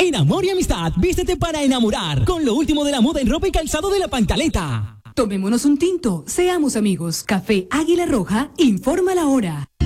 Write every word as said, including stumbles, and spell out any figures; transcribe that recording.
En Amor y Amistad, vístete para enamorar con lo último de la moda en ropa y calzado de la Pantaleta. Tomémonos un tinto, seamos amigos. Café Águila Roja, informa la hora.